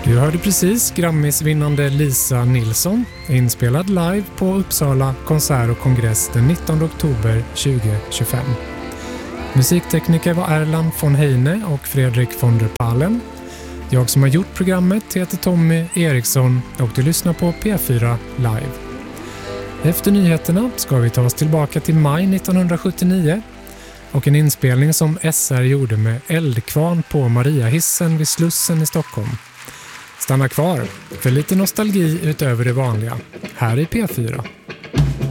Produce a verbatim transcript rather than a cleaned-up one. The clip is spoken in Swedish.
Du hörde precis Grammisvinnande Lisa Nilsson, inspelad live på Uppsala konsert och kongress den nittonde oktober tjugohundratjugofem. Musiktekniker var Erland von Heine och Fredrik von der Palen. Jag som har gjort programmet heter Tommy Eriksson och du lyssnar på P fyra Live. Efter nyheterna ska vi ta oss tillbaka till maj nittonhundrasjuttionio och en inspelning som S R gjorde med eldkvarn på Mariahissen vid Slussen i Stockholm. Stanna kvar för lite nostalgi utöver det vanliga här i P fyra.